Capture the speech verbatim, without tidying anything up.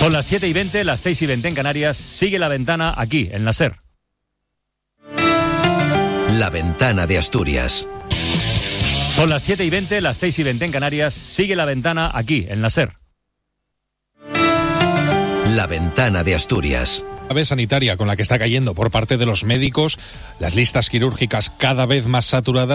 Son las siete y veinte, las seis y veinte en Canarias. Sigue La Ventana aquí, en la SER. La Ventana de Asturias. Son las siete y veinte, las seis y veinte en Canarias. Sigue La Ventana aquí, en la SER. La Ventana de Asturias. La sanitaria con la que está cayendo por parte de los médicos, las listas quirúrgicas cada vez más saturadas.